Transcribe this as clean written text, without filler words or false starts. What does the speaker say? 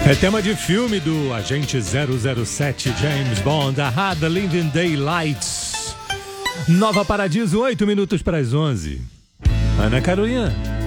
É tema de filme do Agente 007 James Bond, A The Living Daylights. Nova Paradiso, 8 minutos para as 11. Ana Carolina.